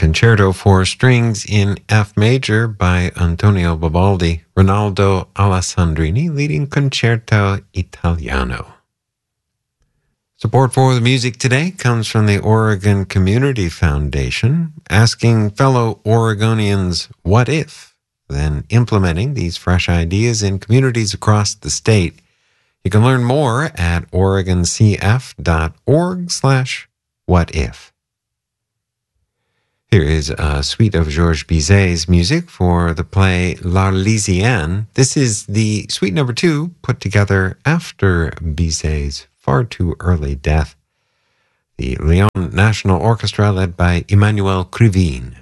Concerto for Strings in F Major by Antonio Vivaldi, Ronaldo Alessandrini leading Concerto Italiano. Support for the music today comes from the Oregon Community Foundation, asking fellow Oregonians, what if? Then implementing these fresh ideas in communities across the state. You can learn more at oregoncf.org/whatif. Here is a suite of Georges Bizet's music for the play L'Arlésienne. This is the suite number 2, put together after Bizet's far too early death. The Lyon National Orchestra led by Emmanuel Krivine.